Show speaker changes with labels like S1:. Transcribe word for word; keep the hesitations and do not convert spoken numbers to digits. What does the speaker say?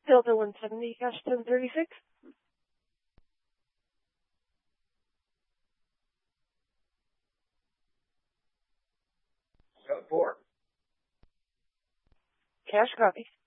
S1: Delta one seventy, cash ten thirty-six.
S2: Code four.
S1: Cash copy.